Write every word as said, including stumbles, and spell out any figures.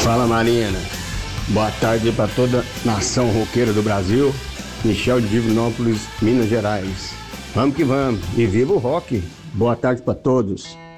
Fala, Marina. Boa tarde para toda a nação roqueira do Brasil. Michel de Divinópolis, Minas Gerais. Vamos que vamos. E viva o rock. Boa tarde para todos.